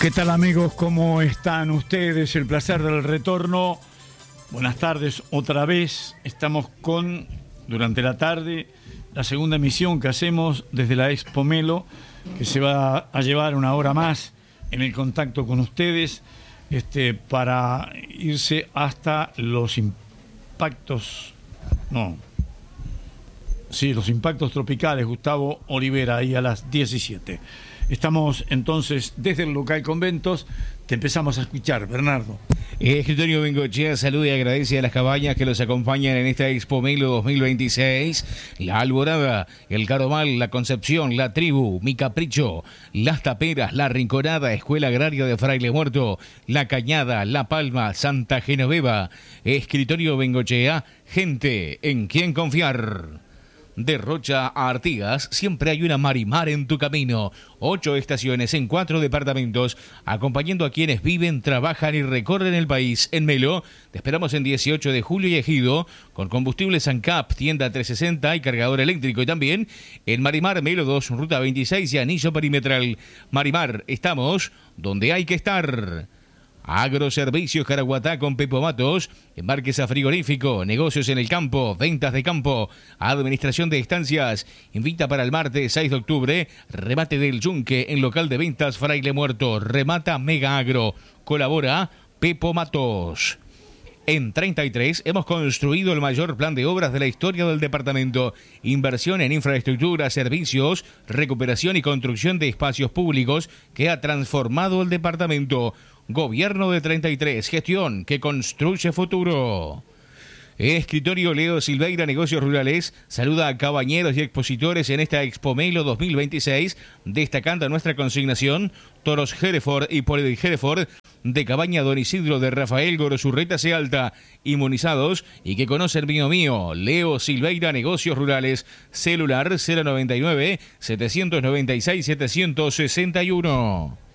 ¿Qué tal, amigos? ¿Cómo están ustedes? El placer del retorno. Buenas tardes otra vez. Estamos durante la tarde, la segunda emisión que hacemos desde la Expo Melo, que se va a llevar una hora más en el contacto con ustedes, para irse hasta los impactos tropicales. Gustavo Olivera, ahí a las 17. Estamos entonces desde el local Conventos. Te empezamos a escuchar, Bernardo. Escritorio Bengochea saluda y agradece a las cabañas que los acompañan en esta Expo Melo 2026. La Alborada, el Caromal, la Concepción, la Tribu, Mi Capricho, Las Taperas, la Rinconada, Escuela Agraria de Fraile Muerto, La Cañada, La Palma, Santa Genoveva. Escritorio Bengochea, gente en quien confiar. De Rocha a Artigas, siempre hay una Marimar en tu camino. 8 estaciones en 4 departamentos, acompañando a quienes viven, trabajan y recorren el país. En Melo, te esperamos en 18 de julio y Ejido, con combustibles ANCAP, tienda 360 y cargador eléctrico. Y también en Marimar, Melo 2, ruta 26 y anillo perimetral. Marimar, estamos donde hay que estar. Agroservicios Caraguatá con Pepo Matos, embarques a frigorífico, negocios en el campo, ventas de campo, administración de estancias. Invita para el martes 6 de octubre, remate del Yunque en local de ventas Fraile Muerto. Remata Mega Agro. Colabora Pepo Matos. En 33 hemos construido el mayor plan de obras de la historia del departamento. Inversión en infraestructura, servicios, recuperación y construcción de espacios públicos que ha transformado el departamento. Gobierno de 33, gestión que construye futuro. Escritorio Leo Silveira, Negocios Rurales, saluda a cabañeros y expositores en esta Expo Melo 2026, destacando nuestra consignación, toros Hereford y Poli Hereford, de Cabaña Don Isidro de Rafael Gorosurreta Sealta, inmunizados y que conocen Mío. Leo Silveira, Negocios Rurales, celular 099 796 761.